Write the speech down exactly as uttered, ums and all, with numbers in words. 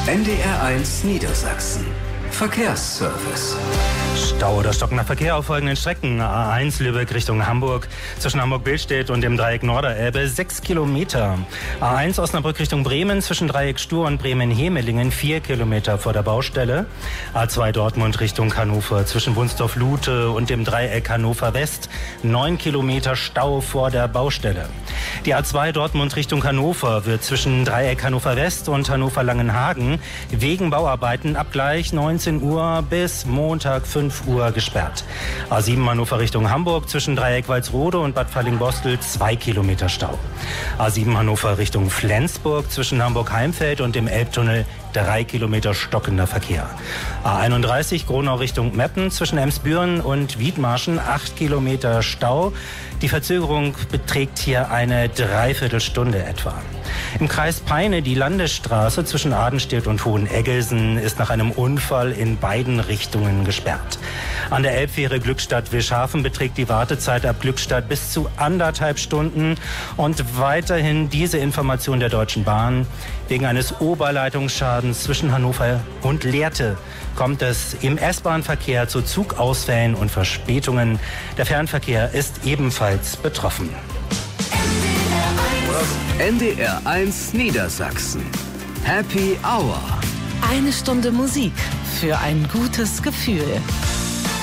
N D R eins Niedersachsen. Verkehrsservice. Stau oder stockender Verkehr auf folgenden Strecken. A eins Lübeck Richtung Hamburg, zwischen Hamburg-Billstedt und dem Dreieck Norderelbe, sechs Kilometer. A eins Osnabrück Richtung Bremen, zwischen Dreieck Stur und Bremen-Hemelingen, vier Kilometer vor der Baustelle. A zwei Dortmund Richtung Hannover, zwischen Wunsdorf-Lute und dem Dreieck Hannover West, neun Kilometer Stau vor der Baustelle. Die A zwei Dortmund Richtung Hannover wird zwischen Dreieck Hannover West und Hannover Langenhagen wegen Bauarbeiten ab gleich neunzehn Uhr bis Montag fünf Uhr gesperrt. A sieben Hannover Richtung Hamburg, zwischen Dreieck Walsrode und Bad Fallingbostel, zwei Kilometer Stau. A sieben Hannover Richtung Flensburg, zwischen Hamburg-Heimfeld und dem Elbtunnel, drei Kilometer stockender Verkehr. A einunddreißig Gronau Richtung Meppen, zwischen Emsbüren und Wiedmarschen, acht Kilometer Stau. Die Verzögerung beträgt hier eine Dreiviertelstunde etwa. Im Kreis Peine die Landesstraße zwischen Adenstedt und Hoheneggelsen ist nach einem Unfall in beiden Richtungen gesperrt. An der Elbfähre Glückstadt-Wischhafen beträgt die Wartezeit ab Glückstadt bis zu anderthalb Stunden. Und weiterhin diese Information der Deutschen Bahn: Wegen eines Oberleitungsschadens zwischen Hannover und Lehrte kommt es im S-Bahn-Verkehr zu Zugausfällen und Verspätungen. Der Fernverkehr ist ebenfalls betroffen. N D R eins Niedersachsen. Happy Hour. Eine Stunde Musik für ein gutes Gefühl.